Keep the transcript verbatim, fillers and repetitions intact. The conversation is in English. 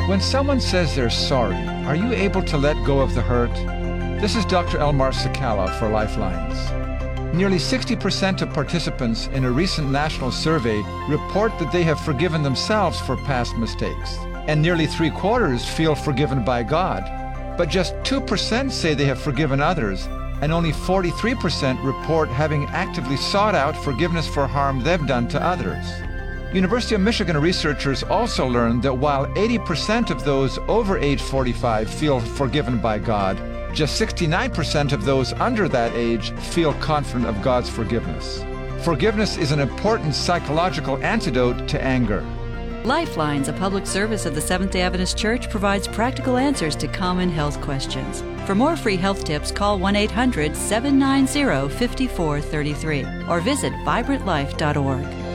When someone says they're sorry, are you able to let go of the hurt? This is Doctor Elmar Sakala for Lifelines. Nearly sixty percent of participants in a recent national survey report that they have forgiven themselves for past mistakes, and nearly three quarters feel forgiven by God. But just two percent say they have forgiven others, and only forty-three percent report having actively sought out forgiveness for harm they've done to others. University of Michigan researchers also learned that while eighty percent of those over age forty-five feel forgiven by God, just sixty-nine percent of those under that age feel confident of God's forgiveness. Forgiveness is an important psychological antidote to anger. Lifelines, a public service of the Seventh-day Adventist Church, provides practical answers to common health questions. For more free health tips, call one eight hundred, seven nine zero, five four three three or visit vibrant life dot org.